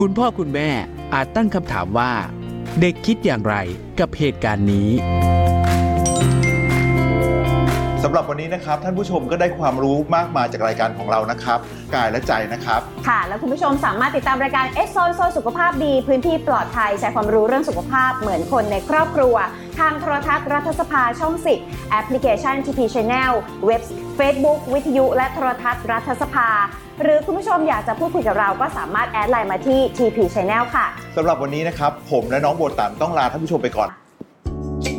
คุณพ่อคุณแม่อาจตั้งคำถามว่าเด็กคิดอย่างไรกับเหตุการณ์นี้สำหรับวันนี้นะครับท่านผู้ชมก็ได้ความรู้มากมายจากรายการของเรานะครับกายและใจนะครับค่ะแล้วคุณผู้ชมสามารถติดตามรายการ X Zone โซนสุขภาพดีพื้นที่ปลอดภัยแชร์ความรู้เรื่องสุขภาพเหมือนคนในครอบครัวทางโทรทัศน์รัฐสภาช่อง10แอปพลิเคชัน TP Channel เว็บ Facebook วิทยุและโทรทัศน์รัฐสภาหรือคุณผู้ชมอยากจะพูดคุยกับเราก็สามารถแอดไลน์มาที่ TP Channel ค่ะสำหรับวันนี้นะครับผมและน้องโบตันต้องลาท่านผู้ชมไปก่อน